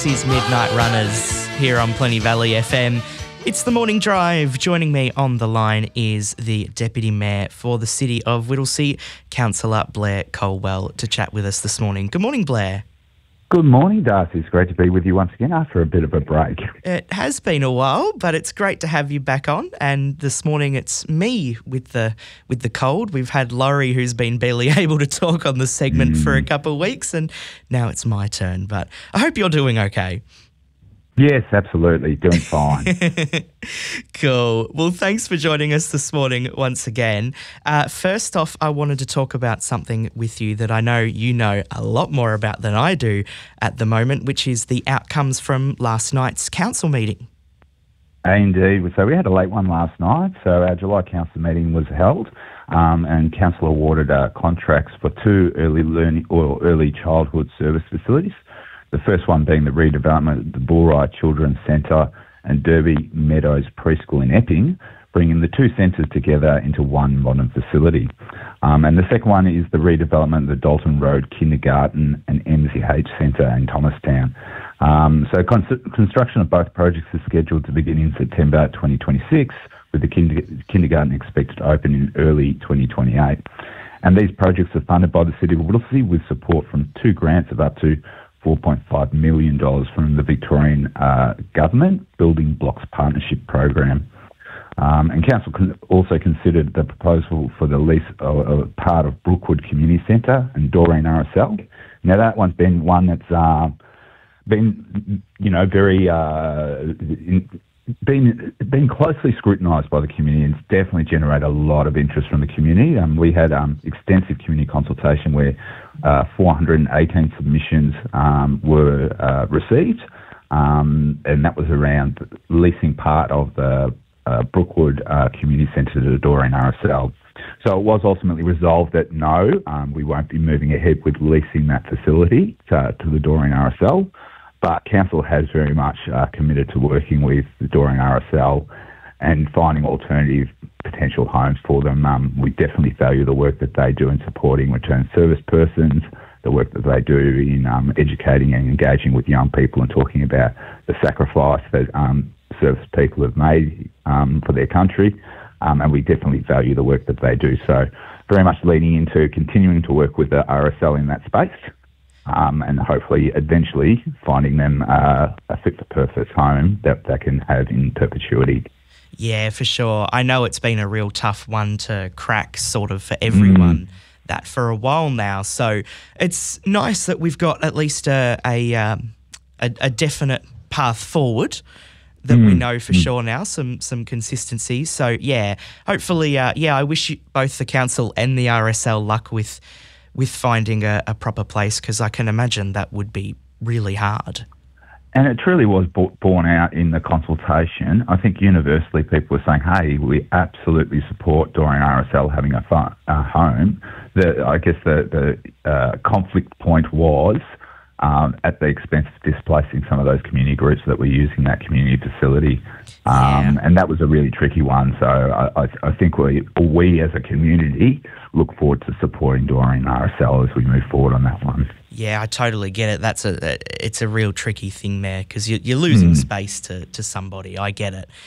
This is Midnight Runners here on Plenty Valley FM. It's the morning drive. Joining me on the line is the Deputy Mayor for the City of Whittlesea, Councillor Blair Colwell, to chat with us this morning. Good morning, Blair. Good morning, Darcy. It's great to be with you once again after a bit of a break. It has been a while, but it's great to have you back on. And this morning it's me with the cold. We've had Laurie, who's been barely able to talk on the segment for a couple of weeks, and now it's my turn. But I hope you're doing okay. Yes, absolutely. Doing fine. Cool. Well, thanks for joining us this morning once again. First off, I wanted to talk about something with you that I know you know a lot more about than I do at the moment, which is the outcomes from last night's council meeting. Indeed. So we had a late one last night. So our July council meeting was held and council awarded contracts for two early learning or early childhood service facilities. The first one being the redevelopment of the Bullrye Children's Centre and Derby Meadows Preschool in Epping, bringing the two centres together into one modern facility. And the second one is the redevelopment of the Dalton Road Kindergarten and MCH Centre in Thomastown. So construction of both projects is scheduled to begin in September 2026, with the kindergarten expected to open in early 2028. And these projects are funded by the City of Whittlesea with support from two grants of up to $4.5 million from the Victorian Government Building Blocks Partnership Program. And Council also considered the proposal for the lease of part of Brookwood Community Centre and Doreen RSL. Now that one's been one that's been, very been closely scrutinised by the community, and it's definitely generated a lot of interest from the community. We had extensive community consultation where 418 submissions were received, and that was around leasing part of the Brookwood Community Centre to Doreen RSL. So it was ultimately resolved that no, we won't be moving ahead with leasing that facility to the Doreen RSL. But Council has very much committed to working with the Doreen RSL and finding alternative potential homes for them. We definitely value the work that they do in supporting returned service persons, the work that they do in educating and engaging with young people and talking about the sacrifice that service people have made for their country. And we definitely value the work that they do. So very much leading into continuing to work with the RSL in that space. And hopefully eventually finding them a fit-for-purpose home that they can have in perpetuity. Yeah, for sure. I know it's been a real tough one to crack sort of for everyone that for a while now. So it's nice that we've got at least a definite path forward that we know for sure now, some consistency. So, yeah, hopefully, I wish both the council and the RSL luck with finding a proper place, because I can imagine that would be really hard. And it truly was borne out in the consultation. I think universally people were saying, hey, we absolutely support Doreen RSL having a home. I guess the conflict point was at the expense of displacing some of those community groups that were using that community facility. And that was a really tricky one. So I think we as a community look forward to supporting Doreen RSL as we move forward on that one. Yeah, I totally get it. It's a real tricky thing there, because you're losing space to somebody. I get it.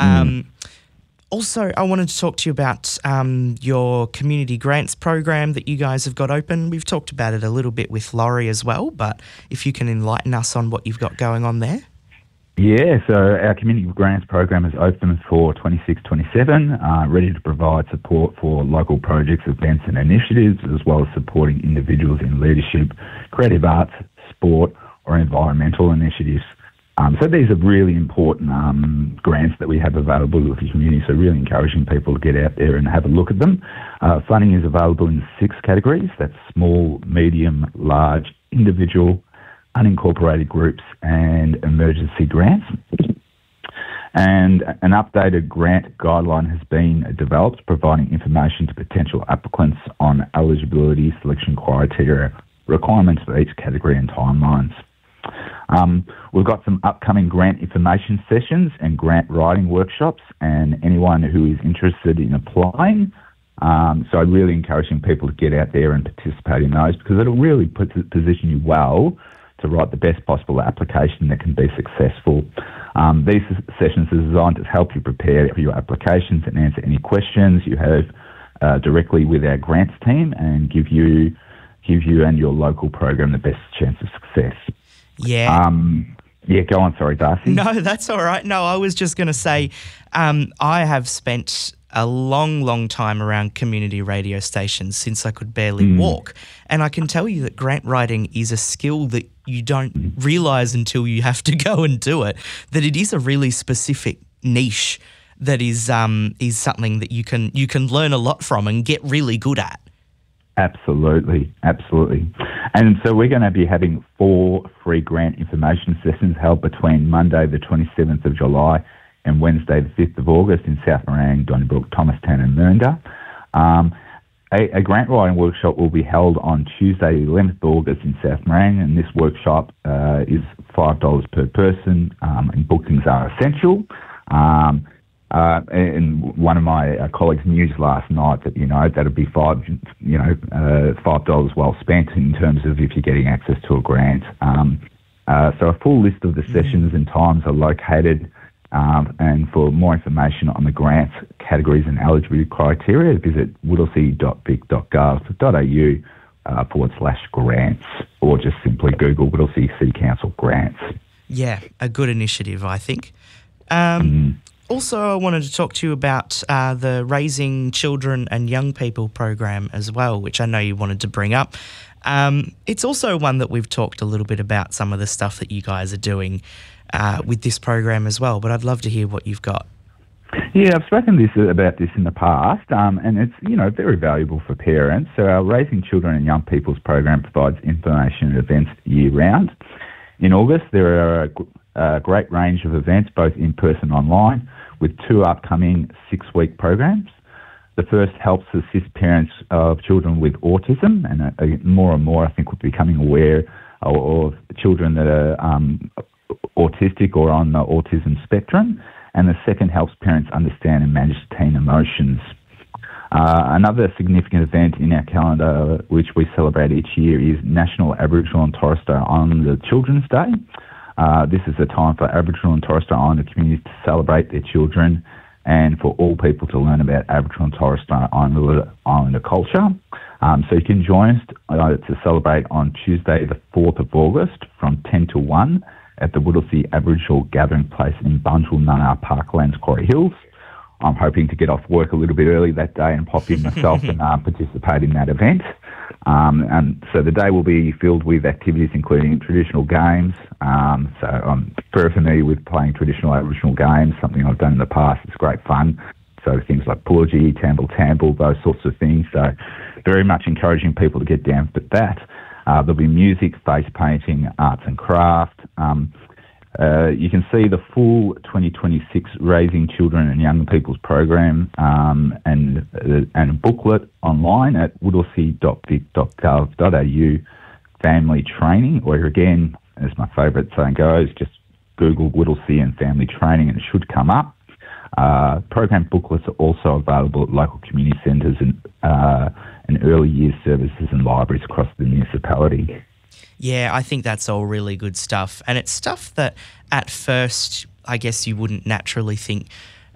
Also, I wanted to talk to you about your community grants program that you guys have got open. We've talked about it a little bit with Laurie as well, but if you can enlighten us on what you've got going on there. Yeah, so our community grants program is open for 26-27, ready to provide support for local projects, events and initiatives, as well as supporting individuals in leadership, creative arts, sport or environmental initiatives. So these are really important grants that we have available to the community, so really encouraging people to get out there and have a look at them. Funding is available in 6 categories. That's small, medium, large, individual, unincorporated groups and emergency grants. And an updated grant guideline has been developed, providing information to potential applicants on eligibility, selection criteria, requirements for each category and timelines. We've got some upcoming grant information sessions and grant writing workshops, and anyone who is interested in applying. So really encouraging people to get out there and participate in those, because it'll really position you well to write the best possible application that can be successful. These sessions are designed to help you prepare for your applications and answer any questions you have directly with our grants team, and give you and your local program the best chance of success. Yeah. Yeah, go on. Sorry, Darcy. No, that's all right. No, I was just going to say I have spent a long, long time around community radio stations since I could barely walk. And I can tell you that grant writing is a skill that you don't realise until you have to go and do it, that it is a really specific niche that is something that you can learn a lot from and get really good at. Absolutely. And so we're going to be having 4 free grant information sessions held between Monday the 27th of July and Wednesday the 5th of August in South Morang, Donnybrook, Thomastown and Mernda. A grant writing workshop will be held on Tuesday the 11th of August in South Morang, and this workshop is $5 per person, and bookings are essential. And one of my colleagues mused last night that that'd be $5 well spent in terms of if you're getting access to a grant. So a full list of the sessions and times are located, and for more information on the grants categories and eligibility criteria, visit whittlesea.vic.gov.au /grants, or just simply Google Whittlesea City Council grants. Yeah, a good initiative, I think. Also, I wanted to talk to you about the Raising Children and Young People program as well, which I know you wanted to bring up. It's also one that we've talked a little bit about, some of the stuff that you guys are doing with this program as well, but I'd love to hear what you've got. Yeah, I've spoken about this in the past, and it's very valuable for parents. So our Raising Children and Young People's program provides information and events year round. In August, there are a great range of events, both in person and online, with 2 upcoming 6-week programs. The first helps assist parents of children with autism, and more and more I think we're becoming aware of children that are autistic or on the autism spectrum. And the second helps parents understand and manage teen emotions. Another significant event in our calendar, which we celebrate each year, is National Aboriginal and Torres Strait Islander Children's Day. This is a time for Aboriginal and Torres Strait Islander communities to celebrate their children, and for all people to learn about Aboriginal and Torres Strait Islander culture. So you can join us to celebrate on Tuesday the 4th of August from 10 to 1 at the Whittlesea Aboriginal Gathering Place in Bunjil, Nunnar Parklands, Quarry Hills. I'm hoping to get off work a little bit early that day and pop in myself and participate in that event. And so the day will be filled with activities including traditional games. So I'm very familiar with playing traditional Aboriginal games, something I've done in the past. It's great fun. So things like Pullogy, Tamble, those sorts of things. So very much encouraging people to get down to that. There'll be music, face painting, arts and craft. You can see the full 2026 Raising Children and Young People's program and a booklet online at whittlesea.vic.gov.au family training, or again, as my favourite saying goes, just Google Whittlesea and family training and it should come up. Program booklets are also available at local community centres and early years services and libraries across the municipality. Yeah, I think that's all really good stuff. And it's stuff that at first, I guess you wouldn't naturally think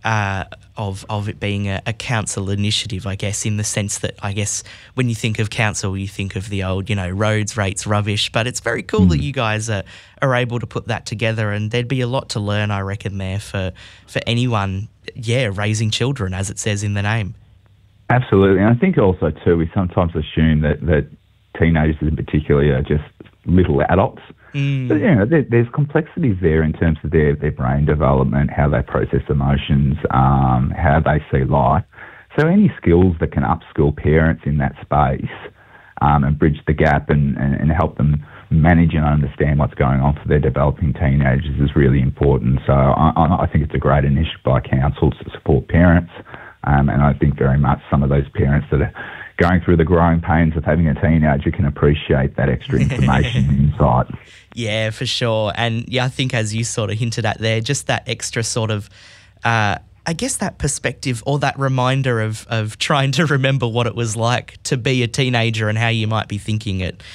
of it being a council initiative, I guess, in the sense that, I guess, when you think of council, you think of the old, roads, rates, rubbish. But it's very cool that you guys are able to put that together, and there'd be a lot to learn, I reckon, there for anyone, raising children, as it says in the name. Absolutely. And I think also, too, we sometimes assume that teenagers in particular are just little adults. But, there's complexities there in terms of their brain development, how they process emotions, how they see life. So any skills that can upskill parents in that space and bridge the gap and help them manage and understand what's going on for their developing teenagers is really important. So I think it's a great initiative by councils to support parents. And I think very much some of those parents that are going through the growing pains of having a teenager can appreciate that extra information and insight. Yeah, for sure. And I think as you sort of hinted at there, just that extra sort of, I guess that perspective or that reminder of trying to remember what it was like to be a teenager and how you might be thinking it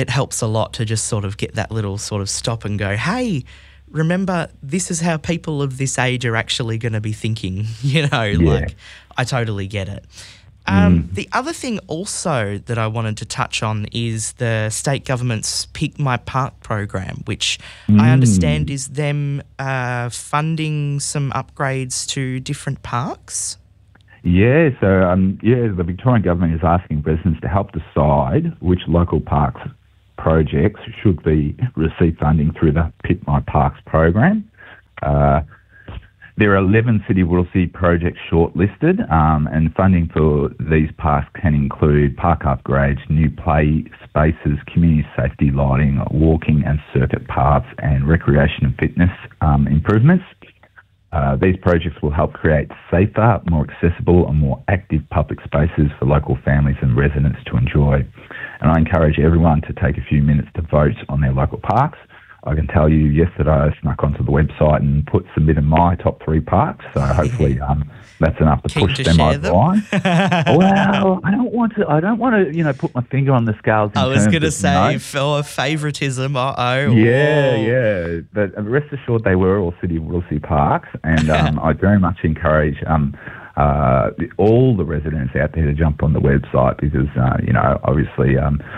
it helps a lot to just sort of get that little sort of stop and go, hey, remember, this is how people of this age are actually going to be thinking, like I totally get it. The other thing also that I wanted to touch on is the state government's Pick My Park program, which I understand is them funding some upgrades to different parks. Yeah, so the Victorian government is asking residents to help decide which local parks projects should receive funding through the Pick My Parks program. There are 11 City Whittlesea projects shortlisted, and funding for these parks can include park upgrades, new play spaces, community safety lighting, walking and circuit paths, and recreation and fitness improvements. These projects will help create safer, more accessible and more active public spaces for local families and residents to enjoy. And I encourage everyone to take a few minutes to vote on their local parks. I can tell you yesterday I snuck onto the website and submitted my top 3 parks, so hopefully that's enough to push them over the line. Well, I don't want to, put my finger on the scales. I was going to say, for favouritism, Yeah, but rest assured they were all City Whittlesea parks, and I very much encourage all the residents out there to jump on the website because, obviously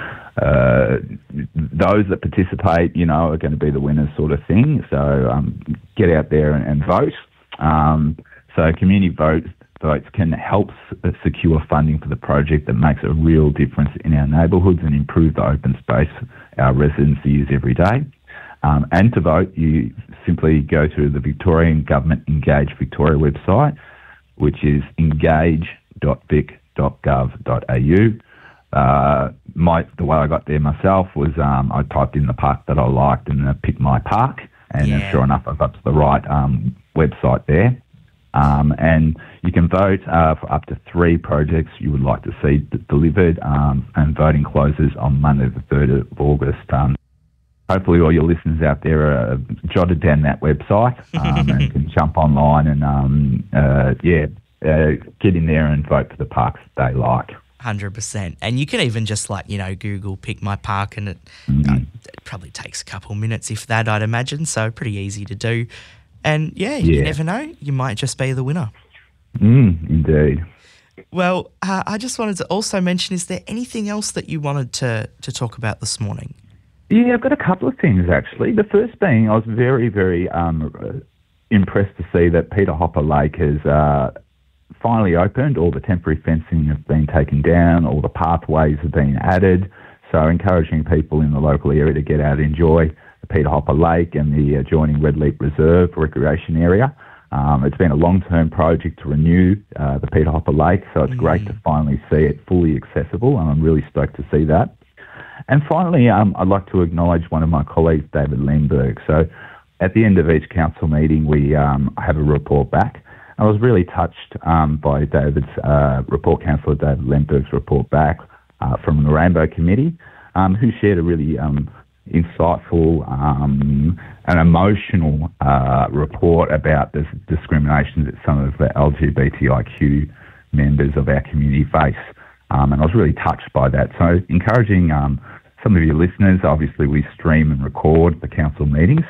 those that participate, are going to be the winners sort of thing. So get out there and vote. So community votes can help secure funding for the project that makes a real difference in our neighbourhoods and improve the open space our residents use every day. And to vote, you simply go to the Victorian Government Engage Victoria website, which is engage.vic.gov.au. The way I got there myself was I typed in the park that I liked and Pick My Park, and then sure enough I got to the right website there. And you can vote for up to 3 projects you would like to see delivered, and voting closes on Monday the 3rd of August. Hopefully all your listeners out there are jotted down that website and can jump online and get in there and vote for the parks that they like. 100%. And you can even just Google Pick My Park, and it probably takes a couple minutes, if that, I'd imagine. So pretty easy to do. And you never know, you might just be the winner. Indeed. Well, I just wanted to also mention, is there anything else that you wanted to talk about this morning? Yeah, I've got a couple of things actually. The first being, I was very, very impressed to see that Peter Hopper Lake has finally opened. All the temporary fencing has been taken down, all the pathways have been added, so encouraging people in the local area to get out and enjoy the Peter Hopper Lake and the adjoining Red Leap Reserve recreation area. It's been a long-term project to renew the Peter Hopper Lake, so it's great to finally see it fully accessible, and I'm really stoked to see that. And finally, I'd like to acknowledge one of my colleagues, David Lemberg. So at the end of each council meeting, we have a report back. I was really touched by David's report, Councillor David Lemberg's report back from the Rainbow Committee, who shared a really insightful and emotional report about the discrimination that some of the LGBTIQ members of our community face. And I was really touched by that. So encouraging some of your listeners, obviously we stream and record the council meetings,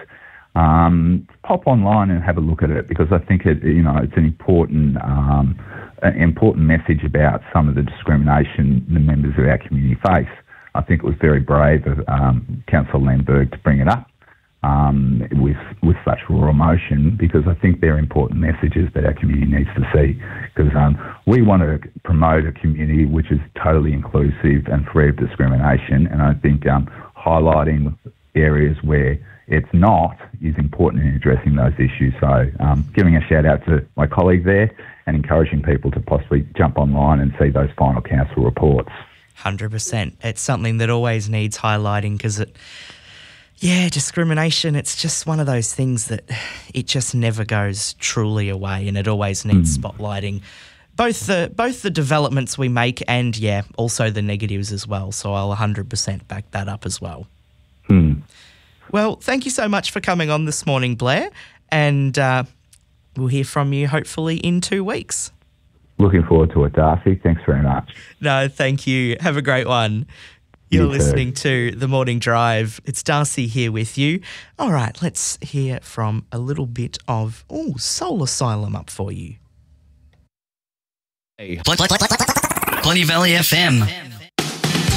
pop online and have a look at it, because I think it's an important message about some of the discrimination the members of our community face. I think it was very brave of Councillor Lemberg to bring it up with such raw emotion, because I think they're important messages that our community needs to see. Because we want to promote a community which is totally inclusive and free of discrimination, and I think highlighting areas where it's not is important in addressing those issues. So giving a shout out to my colleague there and encouraging people to possibly jump online and see those final council reports. 100%. It's something that always needs highlighting, because discrimination, it's just one of those things that it just never goes truly away, and it always needs spotlighting. Both the developments we make and, also the negatives as well. So I'll 100% back that up as well. Well, thank you so much for coming on this morning, Blair, and we'll hear from you hopefully in 2 weeks. Looking forward to it, Darcy. Thanks very much. No, thank you. Have a great one. You're listening to The Morning Drive. It's Darcy here with you. All right, let's hear from a little bit of Soul Asylum up for you. Plenty Valley FM.